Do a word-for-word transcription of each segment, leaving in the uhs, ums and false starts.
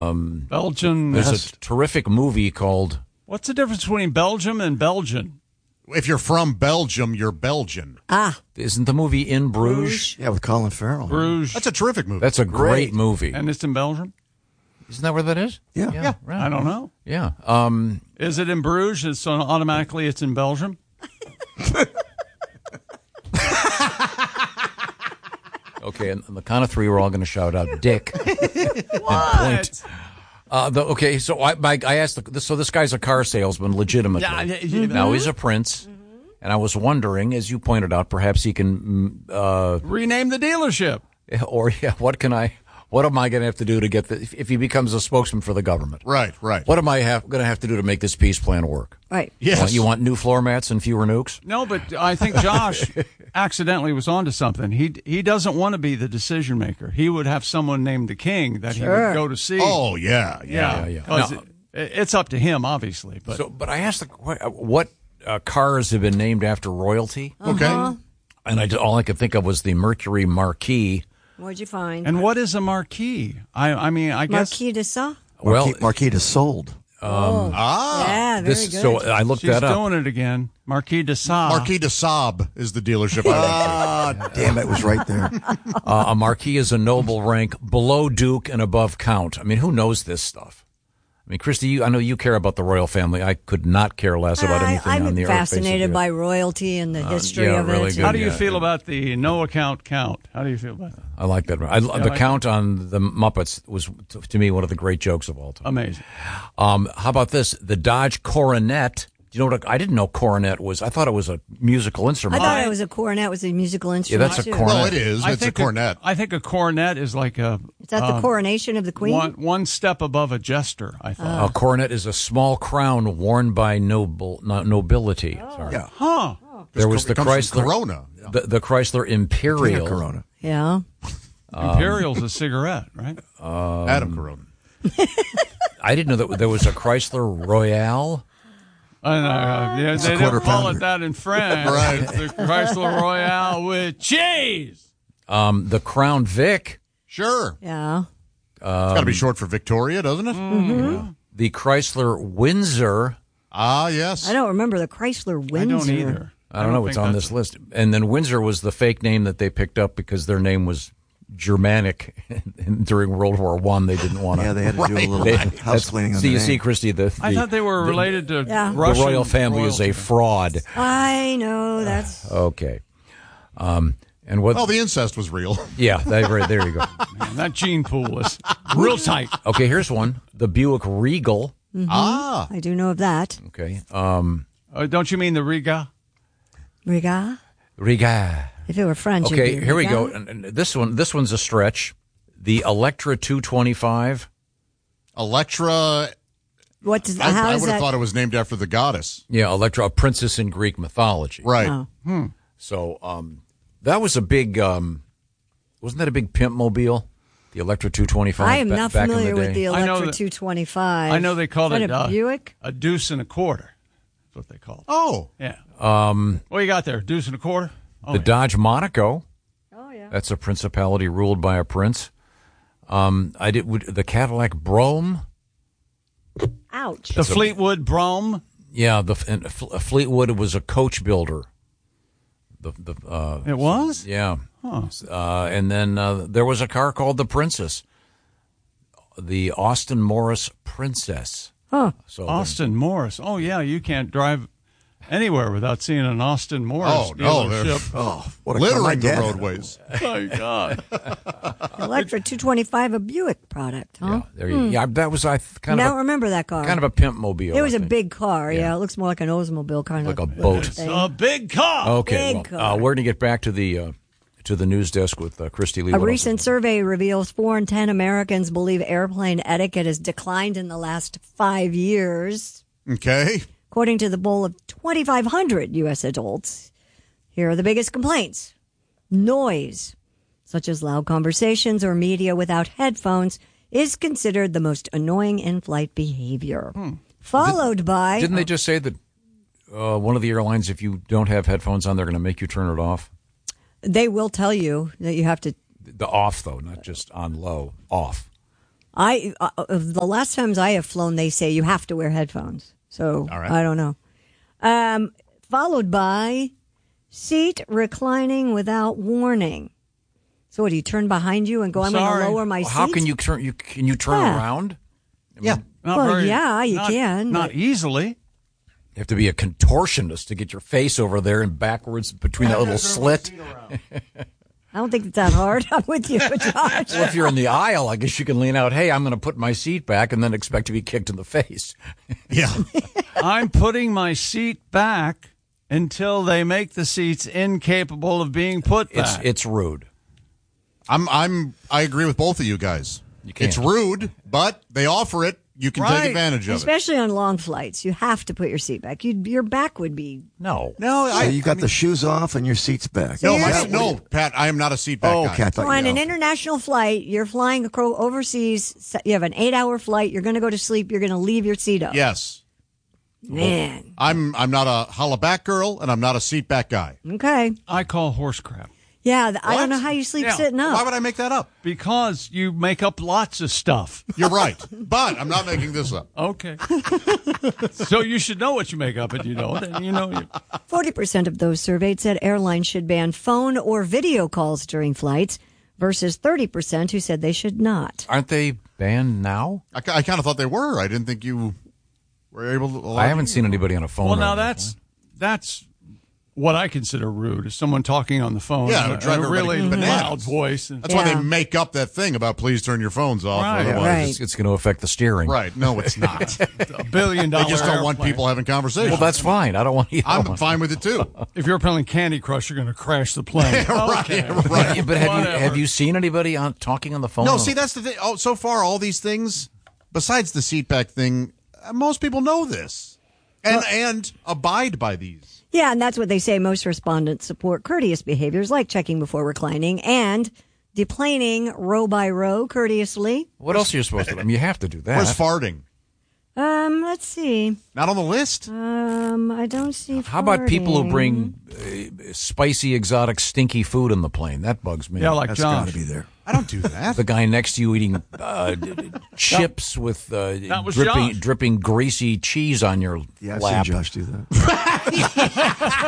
Um, Belgian. There's has, a terrific movie called... What's the difference between Belgium and Belgian? If you're from Belgium, you're Belgian. Ah. Isn't the movie In Bruges? Yeah, with Colin Farrell. Bruges. That's a terrific movie. That's a great, Great. movie. And it's in Belgium? Isn't that where that is? Yeah. Yeah. Right. I don't know. Yeah. Um, Is it in Bruges? So automatically it's in Belgium? okay, and on the count of three, we're all going to shout out Dick. What? Uh, the, okay, so I, my, I asked, the, so this guy's a car salesman, legitimately. Yeah, yeah, yeah. Now he's a prince, and I was wondering, as you pointed out, perhaps he can, mm, uh, Rename the dealership. or yeah, what can I, what am I going to have to do to get the, if, if he becomes a spokesman for the government? Right, right. What am I have, going to have to do to make this peace plan work? Right. Yes. You want, you want new floor mats and fewer nukes? No, but I think Josh accidentally was onto something. He he doesn't want to be the decision maker. He would have someone named the king that he Sure. would go to see. Oh, yeah, yeah. yeah, yeah. 'cause No. it, it's up to him, obviously. But So, but I asked the, what, what uh, cars have been named after royalty? Okay. And I, all I could think of was the Mercury Marquis. What'd you find? and what is a marquis? I I mean, I guess Marquis de Sade? Well, Marquis, Marquis de sold. oh. Ah. Yeah, very this, good. so I looked she's that up. doing it again. Marquis de Sade. Marquis de Sade is the dealership I Ah, damn, it was right there. Uh, a Marquis is a noble rank below Duke and above Count. I mean, who knows this stuff? I mean, Christy, you, I know you care about the royal family. I could not care less about I, anything I'm on the earth. face of fascinated the by earth. royalty and the history yeah, of really it. good. How do you Yeah. feel about the no account count? How do you feel about that? I like that. I, the like Count on the Muppets was, to, to me, one of the great jokes of all time. Amazing. Um, how about this? The Dodge Coronet. Do you know what? A, I didn't know cornet was. I thought it was a musical I instrument. thought it was a cornet, was a musical instrument. that's a too. cornet. Well, it is. I It's a think cornet. I think a cornet is like a Is that the coronation of the queen? one one step above a jester. I thought. A coronet is a small crown worn by noble no, nobility. Sorry. Yeah. Huh. There was the It comes from Chrysler Corona. Yeah. The, the Chrysler Imperial. Corona. Yeah. Imperial's a cigarette, right? Adam Corona. I didn't know that there was a Chrysler Royale. I know. Uh, yeah, they a don't quarter call pounder. it that in France. Right. It's the Chrysler Royale with cheese. Um, the Crown Vic. Sure. Yeah. It's got to be short for Victoria, doesn't it? Mm. The Chrysler Windsor. Ah, yes. I don't remember the Chrysler I Windsor. don't either. I don't know. It's think on that's- this list. And then Windsor was the fake name that they picked up because their name was Germanic. And during World War One, they didn't want to. Yeah, they had to do a little They- house that's- cleaning on see, the you name. see, Christy, the, I the- thought they were related to Yeah. the Russian royal family is a royalty. fraud. I know that's Okay. Um, and what? Oh, the incest was real. yeah, that, right, there you go. Man, that gene pool is real tight. Okay, here's one. The Buick Regal. Ah. I do know of that. Okay. Um, Uh, don't you mean the Riga? Riga. Regal. If it were French. it'd Okay, be here we Riga. go. And, and this one, this one's a stretch. The Electra two twenty-five. Electra. What does? I, how I is would have that? thought it was named after the goddess. Yeah, Electra, a princess in Greek mythology. Right. Oh. So um, that was a big. Um, wasn't that a big pimp mobile? The Electra two twenty-five. I am ba- not back in familiar the with the day? I know Electra that- two twenty-five. I know they called Is it that a uh, Buick. a deuce and a quarter. That's what they called it. Oh. Yeah. Um, what you got there? Deuce and a quarter? Oh, The yeah. Dodge Monaco. Oh yeah. That's a principality ruled by a prince. Um, I did would, the Cadillac Brougham. Ouch. The Fleetwood Brougham. Yeah, the and F- Fleetwood was a coach builder. The the uh, It was? yeah, uh, and then uh, there was a car called the Princess, the Austin Morris Princess. Huh. So Austin Morris. Oh, yeah. You can't drive anywhere without seeing an Austin Morris Oh, no, they're- dealership. Oh, what a car my Littering the dad had. roadways. Oh, my God. Electra two twenty-five, a Buick product, huh? yeah, there you, yeah, that was I th- kind I of don't a, remember that car. kind of a pimp mobile. It was I a think. big car. Yeah. Yeah. It looks more like an Oldsmobile kind Like of a boat. thing. A big car. Okay, Big well, car. uh, we're going to get back to the uh, to the news desk with uh, Christy Lee. A What else recent is- survey reveals four in ten Americans believe airplane etiquette has declined in the last five years. Okay. According to the poll of twenty-five hundred U S adults, here are the biggest complaints. Noise, such as loud conversations or media without headphones, is considered the most annoying in-flight behavior. Followed by... Didn't they just say that uh, one of the airlines, if you don't have headphones on, they're going to make you turn it off? They will tell you that you have to... The off, though, not just on low, off. I uh, the last times I have flown, they say you have to wear headphones. So All right. I don't know. Um, followed by seat reclining without warning. So what, do you turn behind you and go, I'm going Sorry. to lower my Well, seat? how can you turn? You can you turn Yeah. around? Yeah. Not Well, very- yeah, you not- can, Not but- easily. You have to be a contortionist to get your face over there and backwards between that little slit. I don't think it's that hard. I'm with you, Josh. Well, if you're in the aisle, I guess you can lean out. Hey, I'm going to put my seat back, and then expect to be kicked in the face. Yeah. I'm putting my seat back until they make the seats incapable of being put It's back. it's rude. I'm I'm I agree with both of you guys. You can't. It's rude, but they offer it. You can Right. take advantage of it. Especially on long flights, you have to put your seat back. You'd, your back would be. No. No, So you got the shoes off and your seat's back. no, Yeah. my, Cat, no, Pat. I am not a seat back Oh, guy. okay. I thought On you an know. international flight, you're flying acro- overseas. You have an eight-hour flight. You're going to go to sleep. You're going to leave your seat up. Yes, Man. I'm. I'm not a holla back girl, and I'm not a seat back guy. Okay. I call horse crap Yeah, th- I What? don't know how you sleep Yeah. sitting up. Why would I make that up? because you make up lots of stuff. You're right, but I'm not making this up. Okay. So you should know what you make up, and you don't. And you know you. forty percent of those surveyed said airlines should ban phone or video calls during flights versus thirty percent who said they should not. Aren't they banned now? I, I kind of thought they were. I didn't think you were able to. I haven't seen anybody on a phone. Well, or now on that's that's what I consider rude. Is someone talking on the phone Yeah, it in would a, drive in a everybody really bananas. loud voice. And, That's why Yeah. they make up that thing about please turn your phones off. Right. Otherwise, Right. It's, it's going to affect the steering. right. No, it's not. a billion They dollar. just don't want airplane. people having conversations. Well, that's fine. I don't want you. I'm fine with it too. If you're playing Candy Crush, you're going to crash the plane. Right, Okay. right. But have you Whatever. have you seen anybody on talking on the phone? No, see, that's the thing. Oh, so far, all these things, besides the seat back thing, uh, most people know this and and abide by these. Yeah, and that's what they say. Most respondents support courteous behaviors like checking before reclining and deplaning row by row courteously. What else are you supposed to do? I mean, you have to do that. Where's farting? Um, let's see. Not on the list. Um, I don't see. How about people who farting. bring uh, spicy, exotic, stinky food in the plane? That bugs me. Yeah, like That's got Josh. to be there. I don't do that. the guy next to you eating uh, d- d- chips with uh, That was dripping, Josh. dripping greasy cheese on your Yeah, I've lap. seen Josh do that.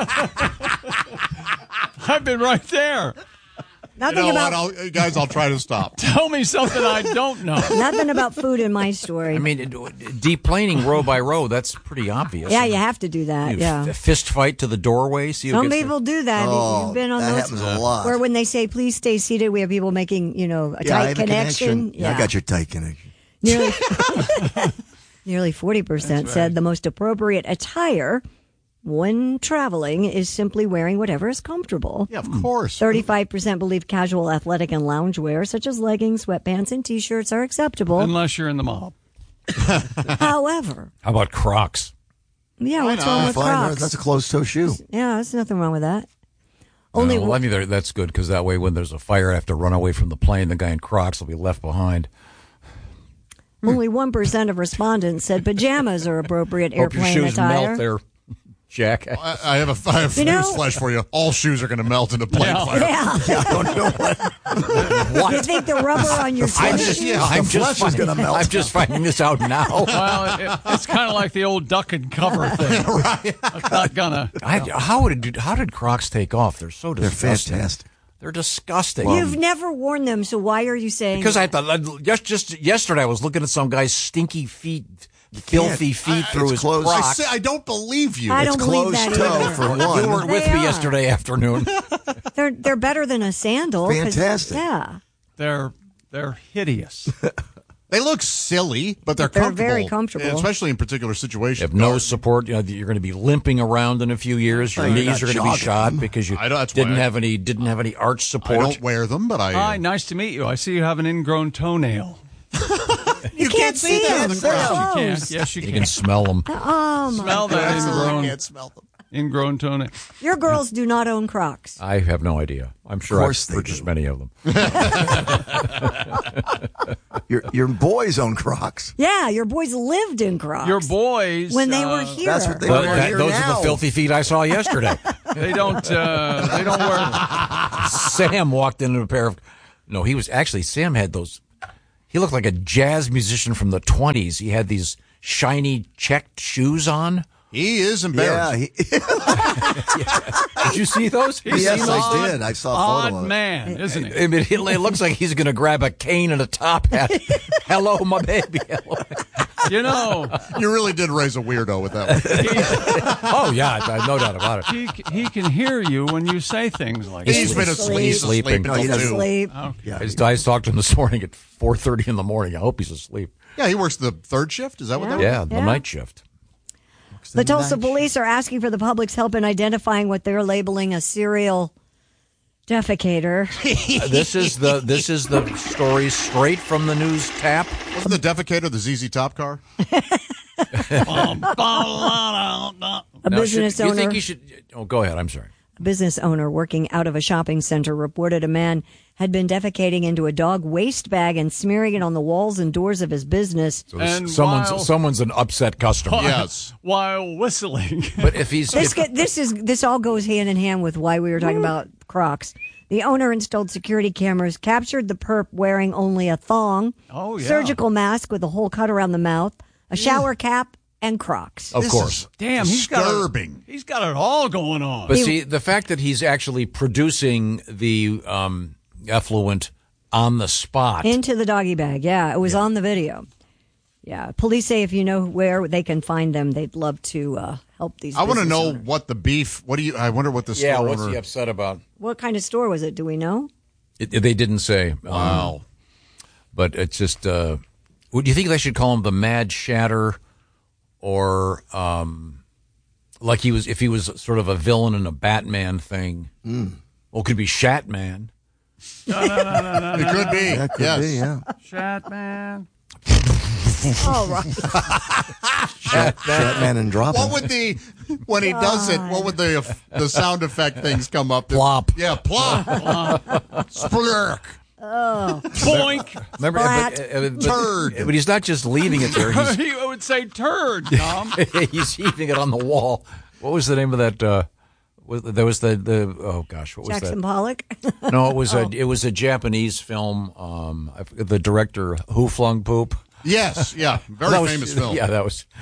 I've been right there. You Nothing know about what, I'll, guys? I'll try to stop. Tell me something I don't know. nothing about food in my story. I mean, it- deplaning row by row, that's pretty obvious. yeah, you have to do that. You Yeah. f- fist fight to the doorway. See who Some gets people do that. Oh, You've been on that those happens a lot. where when they say please stay seated, we have people making you know a Yeah, I tight have a connection. Yeah, I got your tight connection. Nearly, nearly forty percent said the most appropriate attire when traveling is simply wearing whatever is comfortable. Yeah, of course. thirty-five percent believe casual athletic and lounge wear, such as leggings, sweatpants, and t-shirts, are acceptable. Unless you're in the mob. However, How about Crocs? yeah, what's not? wrong with Fine, Crocs? that's a closed-toe shoe. Yeah, there's nothing wrong with that. Only Uh, well, I mean, there- that's good because that way, when there's a fire, I have to run away from the plane. The guy in Crocs will be left behind. only one percent of respondents said pajamas are appropriate Hope your airplane shoes attire. melt there, Jack. I, I have a I have You know- news flash for you. All shoes are going to melt in a plane Yeah. fire. Yeah. You think the rubber on your I'm tennis just, shoes? yeah, I'm the just flesh is finding, gonna melt. I'm just finding this out now. Well, it, it's kind of like the old duck and cover thing. Right. It's not gonna. I, how did how did Crocs take off? They're so They're disgusting. fantastic. They're disgusting. You've never worn them, so why are you saying? because I thought just just yesterday I was looking at some guy's stinky feet, filthy feet through it's his closed. I, Crocs. say, I don't believe you. I It's don't believe closed that toe either. for You one. weren't with They me are. yesterday afternoon. They're they're better than a sandal. 'cause- Fantastic. Yeah. They're they're hideous. They look silly, but they're They're comfortable. very comfortable. And especially in particular situations. You have no support. You know, you're going to be limping around in a few years. Your No, you're knees not are going to be jogging shot them. because you I know, that's why didn't I- have any didn't have any arch I support. don't wear them, but I. Hi, nice to meet you. I see you have an ingrown toenail. you can't see them. that. They're Yes, you can. closed. Yes, you You can. can smell them. Oh my! Smell that Absolutely ingrown can't smell them. ingrown toenail. Your girls do not own Crocs. I have no idea. I'm sure I've course they purchased do. many of them. Your your boys own Crocs. Yeah, your boys lived in Crocs. Your boys when they uh, were here. That's what they But wear that- here those now. are the filthy feet I saw yesterday. They don't. Uh, they don't wear. Sam walked into a pair of. No, he was actually Sam had those. he looked like a jazz musician from the twenties. He had these shiny checked shoes on. He is Yeah. embarrassed. He, Did you see those? You yes, seen those? I did. I saw a photo Odd of it. man, isn't he? I mean, it, it looks like he's going to grab a cane and a top hat. Hello, my baby. Hello. You know, You really did raise a weirdo with that one. Oh, yeah, I- no doubt about it. he he can hear you when you say things like that. He's been asleep. He's Sleeping. asleep No, until he doesn't two. Sleep. Yeah. I just, I just talked to him this morning at four thirty in the morning. I hope he's asleep. Yeah, he works the third shift. Is that what Yeah. that Yeah, the Yeah. night shift. The Tulsa police are asking for the public's help in identifying what they're labeling a serial defecator. Uh, this is the this is the story straight from the news tap. Wasn't the defecator the Z Z Top car? A Now, business should, you owner. think you should? Oh, go ahead. I'm sorry. A business owner working out of a shopping center reported a man had been defecating into a dog waste bag and smearing it on the walls and doors of his business. So And someone's while- someone's an upset customer. Yes. While whistling. But if he's This if- get, this is this all goes hand in hand with why we were talking about Crocs. The owner installed security cameras, captured the perp wearing only a thong, Oh, yeah. surgical mask with a hole cut around the mouth, a shower cap, and Crocs. of This course. is Damn, he's got disturbing. it, he's got it all going on. But see, the fact that he's actually producing the um, effluent on the spot. Into the doggy bag. Yeah, it was on the video. Yeah, police say if you know where they can find them, they'd love to uh, help these. I want to business know owners. what the beef. What do you? I wonder what the yeah, store what's owner. he upset about? What kind of store was it? Do we know? It, they didn't say. Wow. Um, but it's just. Uh, would you think they should call him the Mad Shatter, or um, like he was if he was sort of a villain in a Batman thing? Mm. Well, it could be Shatman. It could be. That could yes. be, yeah. Shat man. All right. Batman and dropping. What would the when he does it? What would the the sound effect things come up? Plop. Yeah, plop. Splurk. Boink. Remember, Splat. but, uh, but, Turd. but he's not just leaving it there. He's He would say turd, Tom. he's heaving it on the wall. What was the name of that? Uh, was, there was the, the oh gosh, what was Jackson that? Pollock. No, it was a it was a Japanese film. Um, I forget the director Who Flung Poop. Yes, yeah, very That was- famous film. Yeah, that was.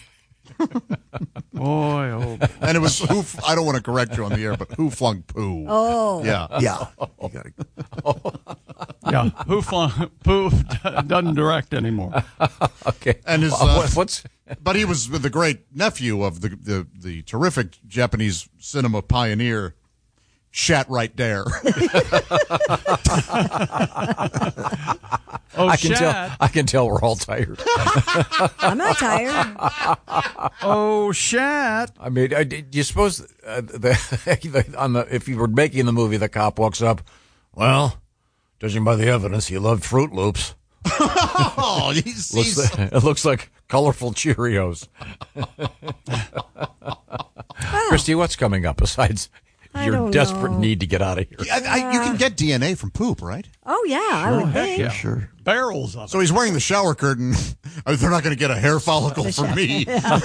Boy, oh boy. And it was who? I don't want to correct you on the air, but who flung poo? Oh. yeah. Yeah. You gotta, Yeah, who flung poo doesn't direct anymore. Okay, And his, Uh, uh, what- what's But he was the great nephew of the the, the terrific Japanese cinema pioneer, Shat Right There. Oh, I can tell. Shat. I can tell we're all tired. I'm not tired. Oh, Shat. I mean, I, do you suppose uh, the, on the if you were making the movie, the cop walks up. Well, judging by the evidence, he loved Fruit Loops. oh, he's, Looks, he's it looks like colorful Cheerios. Christy, what's coming up besides I your don't desperate know. need to get out of here? I, I, you can get D N A from poop, right? Oh yeah, I would Heck think. yeah. sure. Barrels of it. So he's wearing the shower curtain. They're not going to get a hair follicle from me.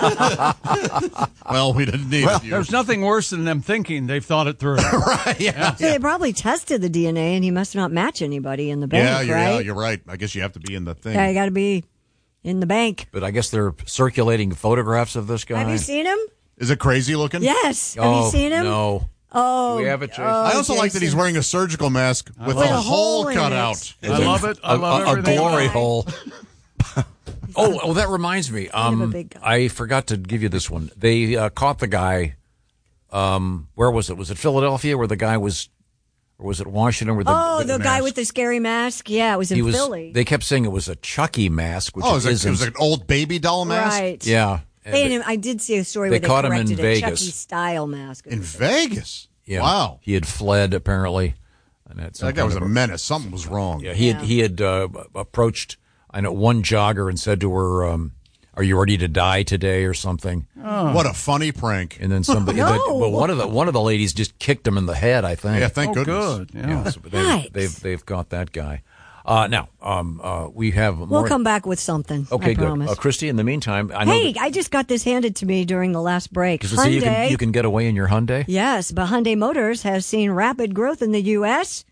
Well, we didn't need it. you. There's nothing worse than them thinking they've thought it through. Right, yeah. So they probably tested the D N A, and he must not match anybody in the bank, Yeah, you're, yeah, right? you're right. I guess you have to be in the thing. Yeah, you got to be in the bank. But I guess they're circulating photographs of this guy. Have you seen him? Is it crazy looking? Yes. Have Oh, you seen him? No. Oh, Do we have it, Jason? I also like that Jason. he's wearing a surgical mask with With a a hole hole in cut it. out. I love it. I a, love a, a everything. glory about it. hole. oh, oh, that reminds me. of a Um, big guy. I forgot to give you this one. They uh, caught the guy. Um, where was it? Was it Philadelphia where the guy was, or was it Washington where the Oh, the the guy mask. with the scary mask. Yeah, it was in he was? Philly. They kept saying it was a Chucky mask, which Oh, it it was, a, it isn't. was an old baby doll mask? Right. Yeah. And They, I did see a story they where they caught him in corrected it. Vegas. Chucky style mask. In Vegas? yeah, Wow. He had fled apparently. And had some That guy kind was of a menace. Something was wrong. Yeah, he had he had uh, approached I know one jogger and said to her, um, "Are you ready to die today?" or something. What a funny prank. And then somebody, No. but, but one of the one of the ladies just kicked him in the head. I think. Yeah, thank Oh, goodness. good. Yeah. Yeah, so they've, Right. they've they've got that guy. Uh, now, um, uh, we have more. We'll come back with something. Okay, I good. promise. Uh, Christy, in the meantime, I know. Hey, that, I just got this handed to me during the last break. so you can Hyundai. you can get away in your Hyundai. Yes, but Hyundai Motors has seen rapid growth in the U S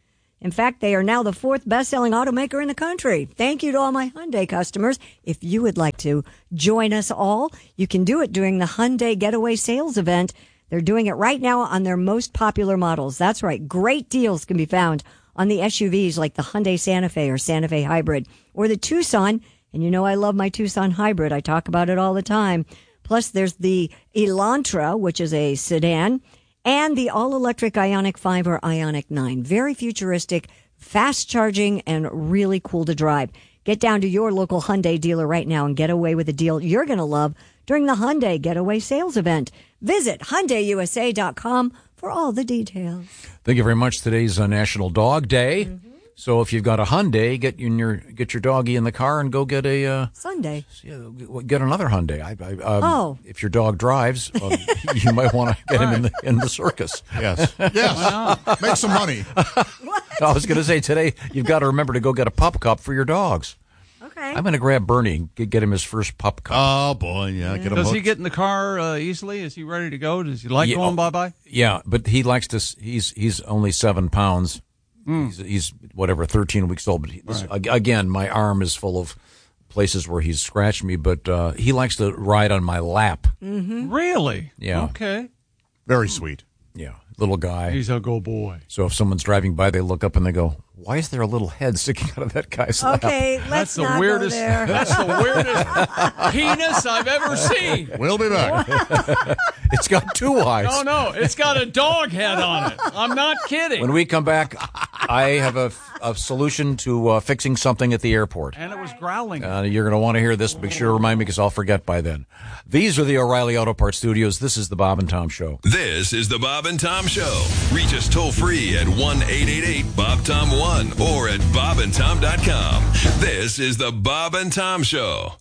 In fact, they are now the fourth best-selling automaker in the country. Thank you to all my Hyundai customers. If you would like to join us all, you can do it during the Hyundai Getaway Sales Event. They're doing it right now on their most popular models. That's right. Great deals can be found on the S U Vs like the Hyundai Santa Fe or Santa Fe Hybrid or the Tucson. And you know I love my Tucson Hybrid. I talk about it all the time. Plus, there's the Elantra, which is a sedan, and the all-electric Ioniq five or Ioniq nine. Very futuristic, fast-charging, and really cool to drive. Get down to your local Hyundai dealer right now and get away with a deal you're going to love during the Hyundai Getaway Sales Event. Visit Hyundai U S A dot com for all the details. Thank you very much. Today's uh, National Dog Day. Mm-hmm. So if you've got a Hyundai, get in your get your doggy in the car and go get a uh, Sunday. yeah, get another Hyundai. I, I, um, Oh. if your dog drives, um, you might want to get him in the in the circus. Yes. Yes. Make some money. I was going to say today you've got to remember to go get a pup cup for your dogs. Okay. I'm going to grab Bernie, get, get him his first pup cup. Oh, boy. Yeah. Get him Does he hooked. get in the car uh, easily? Is he ready to go? Does he like Yeah, going oh, bye-bye? Yeah, but he likes to. s- He's he's only seven pounds. He's, he's whatever thirteen weeks old. But he, this, ag- again, my arm is full of places where he's scratched me. But uh, he likes to ride on my lap. Really? Yeah. Okay. Very sweet. Yeah, little guy. He's a good boy. So if someone's driving by, they look up and they go, "Why is there a little head sticking out of that guy's lap?" Okay, let's That's the not weirdest. go there. That's the weirdest penis I've ever seen. We'll be back. It's got two eyes. Oh no, it's got a dog head on it. I'm not kidding. When we come back, I have a, a solution to uh, fixing something at the airport. and it was growling. Uh, you're going to want to hear this. Be sure to remind me because I'll forget by then. These are the O'Reilly Auto Parts Studios. This is the Bob and Tom Show. This is the Bob and Tom Show. Reach us toll free at one eight eight eight Bob Tom one or at bob and tom dot com. This is the Bob and Tom Show.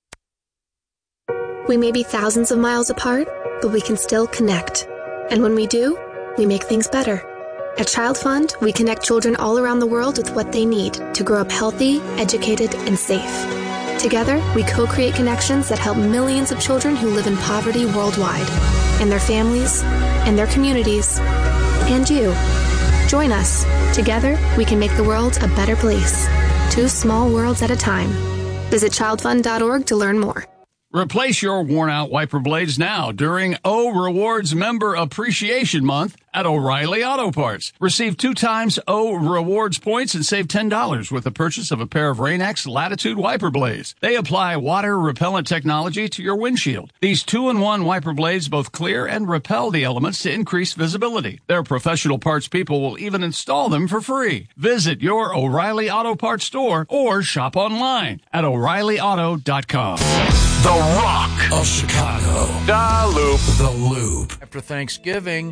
We may be thousands of miles apart, but we can still connect. And when we do, we make things better. At Child Fund, we connect children all around the world with what they need to grow up healthy, educated, and safe. Together, we co-create connections that help millions of children who live in poverty worldwide, and their families, and their communities, and you. Join us. Together, we can make the world a better place. Two small worlds at a time. Visit child fund dot org to learn more. Replace your worn-out wiper blades now during O Rewards Member Appreciation Month at O'Reilly Auto Parts. Receive two times O Rewards points and save ten dollars with the purchase of a pair of Rain-X Latitude wiper blades. They apply water-repellent technology to your windshield. These two-in-one wiper blades both clear and repel the elements to increase visibility. Their professional parts people will even install them for free. Visit your O'Reilly Auto Parts store or shop online at o'reilly auto dot com. The Rock of Chicago. Da Loop. The Loop. After Thanksgiving,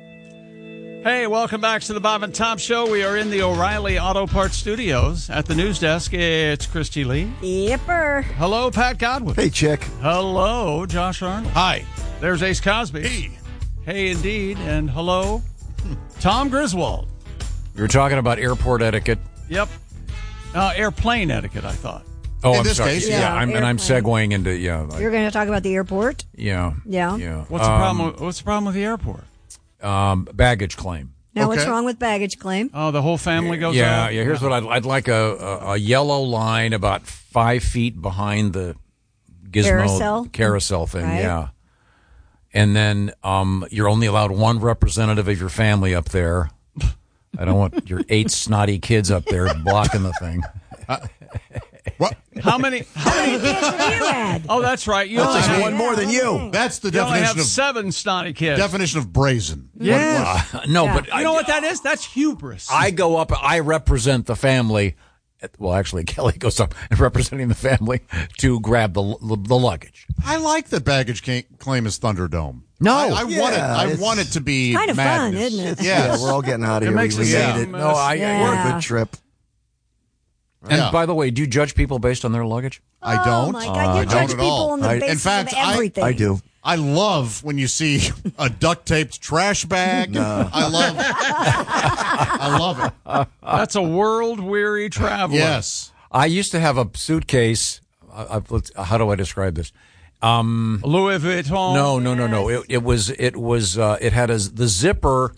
Hey, welcome back to the Bob and Tom Show. We are in the O'Reilly Auto Parts Studios. At the news desk, it's Christy Lee. Yipper. Hello, Pat Godwin. Hey, chick. Hello, Josh Arnold. Hi. There's Ace Cosby. Hey. Hey, indeed. And hello, Tom Griswold. we were talking about airport etiquette. Yep. Uh, airplane etiquette, I thought. Oh, In I'm this sorry. case, yeah, yeah, I'm, and I'm airplane. segueing into yeah, I- You're going to talk about the airport? yeah, Yeah. yeah. What's the Um, problem? with- What's the problem with the airport? Um, baggage claim. Now, what's Okay. wrong with baggage claim? Oh, the whole family goes Yeah, out? yeah. Here's what I'd, I'd like a, a a yellow line about five feet behind the gizmo Carousel? carousel thing. Right. Yeah, and then um, you're only allowed one representative of your family up there. I don't want your eight snotty kids up there blocking the thing. What? How many? How many? You had. Oh, that's right. You only That's have, one more than you. That's the you only have definition of seven snotty kids. definition of brazen. Yes. No, Yeah. but You know what that is? That's hubris. I go up. I represent the family. Well, actually, Kelly goes up and representing the family to grab the the, the luggage. I like that baggage can't claim is Thunderdome. No. I, I Yeah, want it. I it's- want it to be Kind of fun, madness. isn't it? Yes. Yeah, we're all getting out of It here. makes we it made sound it. mess. No, I. Yeah. What a good trip. And Yeah. by the way, do you judge people based on their luggage? I don't. Oh, my God. I You don't judge at people all. on the I- basis in fact, of I- everything. I do. I love when you see a duct taped trash bag. I love. I love it. That's a world weary traveler. Yes. I used to have a suitcase. I, I, let's- how do I describe this? Um, Louis Vuitton. no, no, no, no. It, it was. It was. Uh, it had a the zipper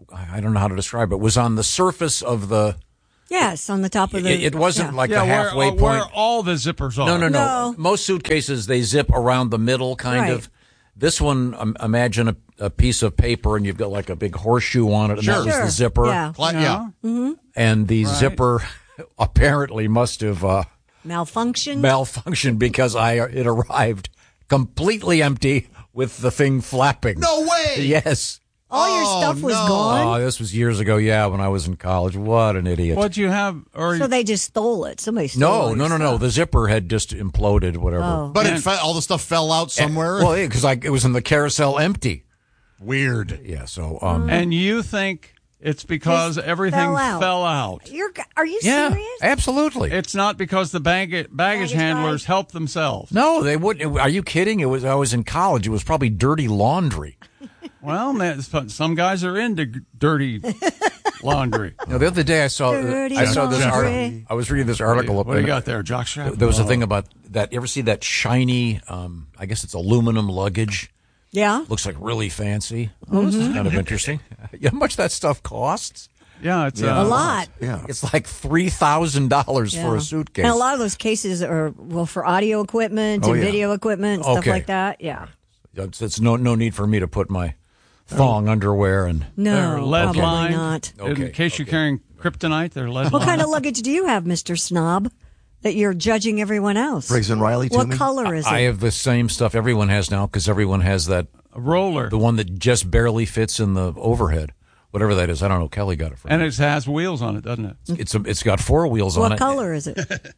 I don't know how to describe it, was on the surface of the. Yes, on the top of the. It, it wasn't yeah. like Yeah, the where, halfway uh, point. where all the zippers are. No, no, no, No. Most suitcases, they zip around the middle, kind Right. of. This one, um, imagine a, a piece of paper, and you've got like a big horseshoe on it, and Sure. that was Sure. the zipper. Yeah. Cla- yeah. And the Right. zipper apparently must have uh, Malfunction. malfunctioned because I it arrived completely empty with the thing flapping. No way. Yes. All your Oh, stuff was no. gone. Oh, this was years ago. Yeah, when I was in college. What an idiot. What you have? Or So they just stole it. Somebody stole No, your no, no, no. stuff. The zipper had just imploded. Whatever. Oh. But it And- fe- all the stuff fell out somewhere. Well, because I it was in the carousel empty. Weird. Yeah. So. Um, and you think it's because Just everything fell out. fell out. You're, are you yeah. serious? Absolutely. It's not because the baggage, baggage Baggage handlers guys? helped themselves. No, they wouldn't. Are you kidding? It was. I was in college. It was probably dirty laundry. Well, man, some guys are into g- dirty laundry. You know, the other day I saw. Dirty I saw this laundry. article. I was reading this article. What do you up got there, Jock Strap? There was a thing about that. You ever see that shiny? Um, I guess it's aluminum luggage. Yeah. Looks like really fancy. Oh, this is kind of interesting. You know how much that stuff costs? Yeah, it's A uh, lot. Yeah. It's like three thousand dollars Yeah. for a suitcase. And a lot of those cases are, well, for audio equipment Oh, and yeah. video equipment, stuff Okay. like that. Yeah. It's, it's no no need for me to put my thong underwear and. No, They're lead probably lined. not. Okay, In case you're okay. carrying kryptonite, they're lead What lined. kind of luggage do you have, Mister Snob, that you're judging everyone else? Briggs and Riley to What me? color is it? I have the same stuff everyone has now because everyone has that A roller. the one that just barely fits in the overhead, whatever that is. I don't know. Kelly got it for and me. it has wheels on it, doesn't it? It's a, it's got four wheels on what it. color is it?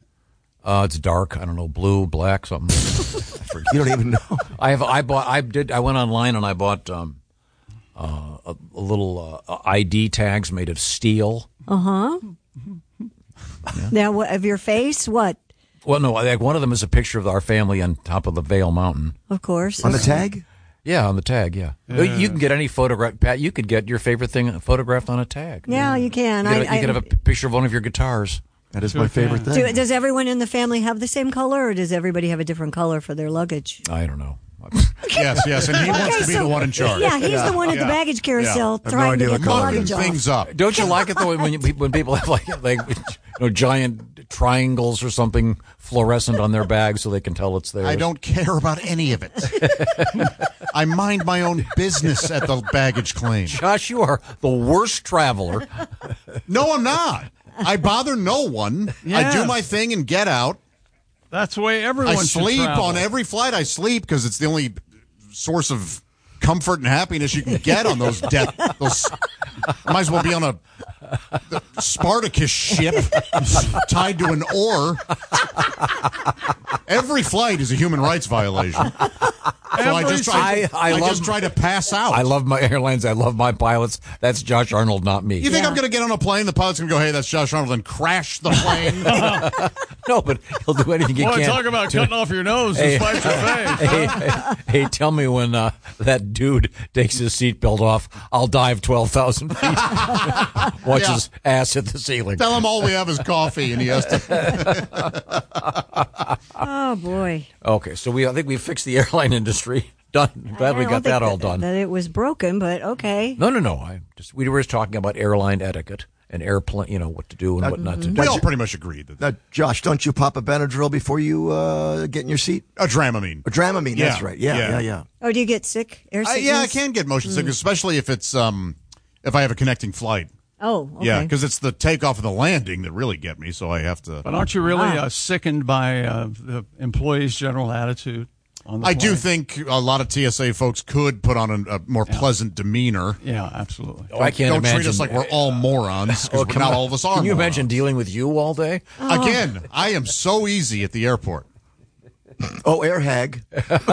Uh, it's dark. I don't know, blue, black, something. I forget. You don't even know. I have. I bought. I did. I went online and I bought um, uh, a, a little uh, I D tags made of steel. Uh huh. Now, what, of your face? What? Well, no, like one of them is a picture of our family on top of the Vale Mountain. Of course. On the tag? Yeah, on the tag. Yeah, Well, you can get any photograph. Pat, you could get your favorite thing photographed on a tag. Yeah, you can. You could, I, you could I, have a p- picture of one of your guitars. That is Sure my favorite can. thing. do, does everyone in the family have the same color, or does everybody have a different color for their luggage? I don't know. Yes, yes, and he wants to be so- the one in charge. Yeah, he's the one at the Yeah. baggage carousel I have no trying idea to what get the color it Mucking luggage off. things up. Don't you like it though when you, when people have like like you know giant triangles or something fluorescent on their bag so they can tell it's theirs? I don't care about any of it. I mind my own business at the baggage claim. Josh, you are the worst traveler. No, I'm not. I bother no one. I Yes. do my thing and get out. That's the way everyone I should sleep travel. on every flight. I sleep because it's the only source of comfort and happiness you can get on those death. Those I might as well be on a the Spartacus ship tied to an oar. Every flight is a human rights violation. So I just try. I- I I, love- just try to pass out. I love my airlines. I love my pilots. That's Josh Arnold, not me. You think Yeah. I'm going to get on a plane? The pilot's going to go, "Hey, that's Josh Arnold," and crash the plane. No, but he'll do anything he Boy, can. talk about to- cutting off your nose Hey. to spite your face. Hey, hey, hey, tell me when uh, that dude takes his seatbelt off, I'll dive twelve thousand feet. Watch Yeah. his ass hit the ceiling. Tell him all we have is coffee, and he has to. Oh boy! Okay, so we I think we fixed the airline industry. Done. Glad we I don't got think that all that, done. That it was broken, but okay. No, no, no. I just we were just talking about airline etiquette and airplane, you know, what to do and what not to do. We all pretty much agreed that Now, Josh, don't you pop a Benadryl before you uh, get in your seat? a Dramamine. Or Dramamine, that's Yeah, right. Yeah, yeah. yeah, yeah. Oh, do you get sick? Air Uh, sickness? yeah, I can get motion sickness, especially if it's um if I have a connecting flight. Oh, okay. Yeah, because it's the takeoff and the landing that really get me. So I have to. But aren't you really Wow. uh, sickened by uh, the employees' general attitude on the I do plane? think a lot of T S A folks could put on a, a more pleasant demeanor. Yeah, absolutely. Oh, I can't Don't imagine. treat us like we're all morons, because Oh, come not on. all of us are. Can you morons. imagine dealing with you all day? Again, I am so easy at the airport. Oh, air hag.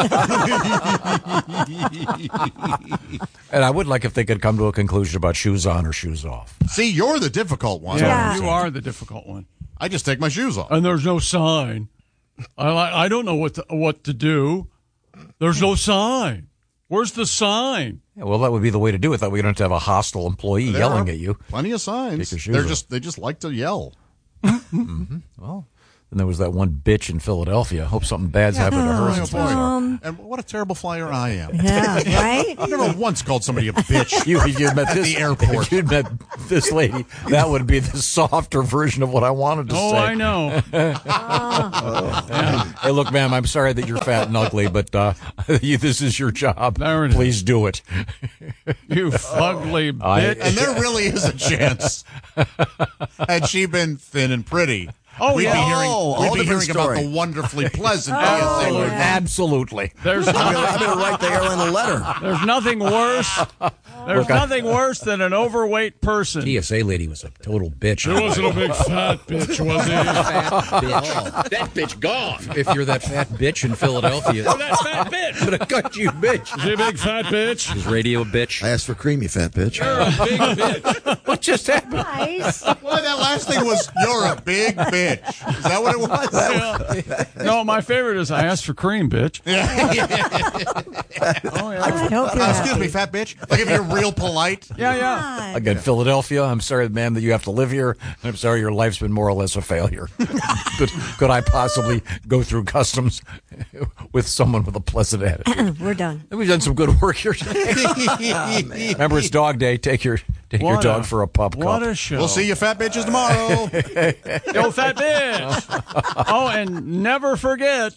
And I would like if they could come to a conclusion about shoes on or shoes off. See, you're the difficult one. Yeah, Yeah. you are the difficult one. I just take my shoes off. And there's no sign. I like. I don't know what to, what to do. There's no sign. Where's the sign? Yeah, well, that would be the way to do it. That we don't have to have a hostile employee There yelling are at you. Plenty of signs. Take your shoes They're off. just they just like to yell. Well, And there was that one bitch in Philadelphia. Hope something bad's happened to her. Oh, since boy. then. Um, And what a terrible flyer I am. Yeah, right? I've never once called somebody a bitch. You, if you'd met At this, the airport. If you'd met this lady, that would be the softer version of what I wanted to Oh, say. I know. Hey, look, ma'am, I'm sorry that you're fat and ugly, but uh, you, this is your job. There it is. Please do it. You fugly I- bitch. And there really is a chance. Had she been thin and pretty, Oh, we'd yeah. be hearing, Oh, we'd whole be different hearing about story. the wonderfully pleasant Oh, P S A. yeah. Absolutely. There's I'm nothing, gonna, I'm gonna write the airline a letter. there's nothing worse. There's Look, I- nothing worse than an overweight person. T S A lady was a total bitch. It wasn't a big fat bitch, was he? bitch. That bitch gone. If you're that fat bitch in Philadelphia, That fat bitch. I'm gonna cut you, bitch. Is he a big fat bitch? Is radio a bitch? I asked for cream, you fat bitch. You're a big bitch. What just happened? Nice. Well, that last thing was, you're a big bitch. Is that what it was? No, my favorite is I asked for cream, bitch. I hope you're Uh, excuse happy. me, fat bitch. Like if you're real polite. Yeah, yeah. Again, Philadelphia, I'm sorry, ma'am, that you have to live here. I'm sorry your life's been more or less a failure. could, could I possibly go through customs with someone with a pleasant attitude? We're done. We've done some good work here today. Remember, it's dog day. Take your take your What dog a- for a pup What cup. a show. We'll see you fat bitches tomorrow. Yo, fat bitch. Oh, and never forget.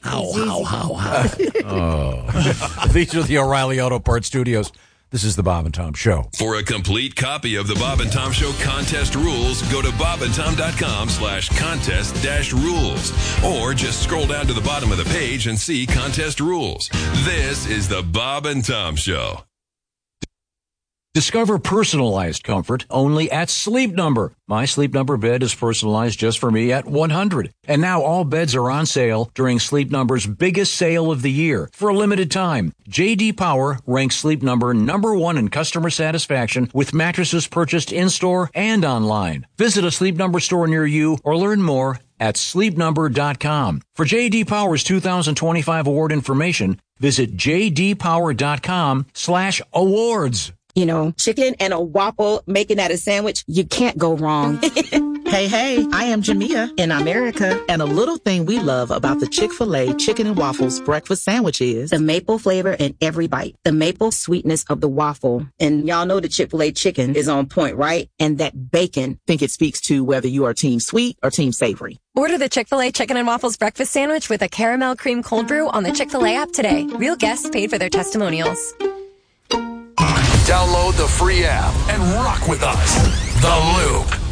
These are the O'Reilly Auto Parts Studios. This is the Bob and Tom Show. For a complete copy of the Bob and Tom Show contest rules, go to bobandtom.com slash contest dash rules. Or just scroll down to the bottom of the page and see contest rules. This is the Bob and Tom Show. Discover personalized comfort only at Sleep Number. My Sleep Number bed is personalized just for me at one hundred. And now all beds are on sale during Sleep Number's biggest sale of the year. For a limited time, J D Power ranks Sleep Number number one in customer satisfaction with mattresses purchased in-store and online. Visit a Sleep Number store near you or learn more at sleep number dot com. For J D Power's two thousand twenty-five award information, visit j d power dot com slash awards. You know, chicken and a waffle, making that a sandwich, you can't go wrong. Hey, hey, I am Jamia in America, and a little thing we love about the Chick-fil-A Chicken and Waffles breakfast sandwich is The maple flavor in every bite, the maple sweetness of the waffle. And y'all know the Chick-fil-A chicken is on point, right? And that bacon. I think it speaks to whether you are team sweet or team savory. Order the Chick-fil-A Chicken and Waffles breakfast sandwich with a caramel cream cold brew on the Chick-fil-A app today. Real guests paid for their testimonials. Download the free app and rock with us. The Loop.